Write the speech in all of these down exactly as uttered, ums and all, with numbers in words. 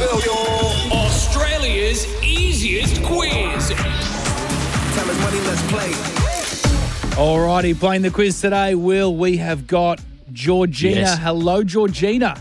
Bill, y'all. Australia's easiest quiz. Time is money, let's play. Alrighty, playing the quiz today, Will, we have got Georgina. Yes. Hello, Georgina.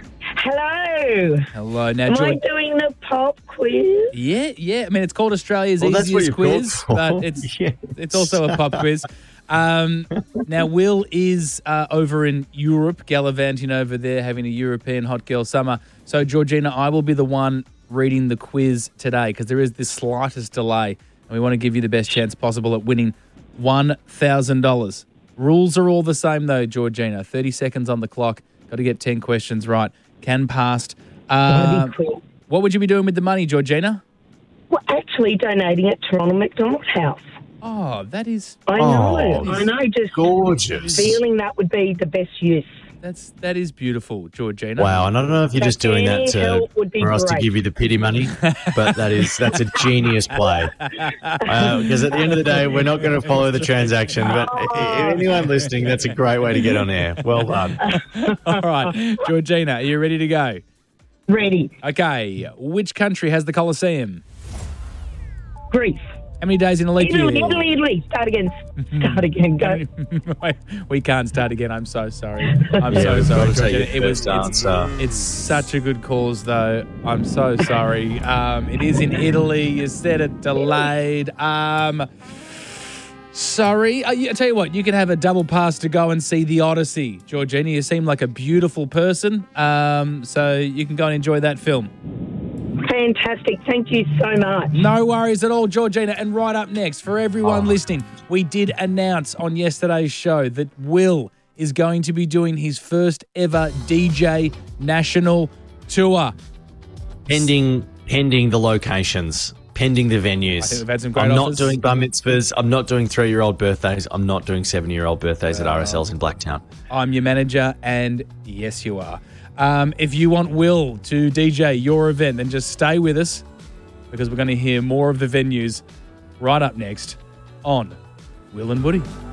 Hello. Hello. Now, Am I Georg- doing the pop quiz? Yeah, yeah. I mean, it's called Australia's Well, that's what easiest you're called quiz, for. but it's Yes. it's also a pop quiz. Um, now, Will is uh, over in Europe, gallivanting over there, having a European hot girl summer. So, Georgina, I will be the one reading the quiz today because there is the slightest delay, and we want to give you the best chance possible at winning one thousand dollars. Rules are all the same, though, Georgina. thirty seconds on the clock. Got to get ten questions right. Can pass. Uh, Cool. what would you be doing with the money, Georgina? Well, actually donating it to Ronald McDonald House. Oh, that is I Oh, know. that I is know. Just Gorgeous. feeling that would be the best use. that's that is beautiful, Georgina. Wow, and I don't know if you're just doing that Any to help would be for us to great. give you the pity money, but that is that's a genius play. Because at the end of the day, we're not going to follow the transaction. But i- i- anyone listening, that's a great way to get on air. Well done. All right, Georgina, are you ready to go? Ready. Okay, which country has the Colosseum? Greece. How many days in a leap year? Italy, Italy, Italy. Start again. Start again. Go. Wait, we can't start again. I'm so sorry. I'm Yeah, so we've sorry. got to take Georgina. your It was first it's, answer. it's such a good cause, though. I'm so sorry. Um, it is in Italy. You said it delayed. Um, sorry. Uh, you- I tell you what, you can have a double pass to go and see the Odyssey, Georgina. You seem like a beautiful person, um, so you can go and enjoy that film. Fantastic. Thank you so much. No worries at all, Georgina. And right up next, for everyone Oh. listening, we did announce on yesterday's show that Will is going to be doing his first ever D J national tour. Pending, pending the locations, pending the venues. I think we've had some great I'm offers. not doing bar mitzvahs. I'm not doing three-year-old birthdays. I'm not doing seven-year-old birthdays at R S Ls in Blacktown. I'm your manager, and yes, you are. Um, if you want Will to D J your event, then just stay with us because we're going to hear more of the venues right up next on Will and Woody.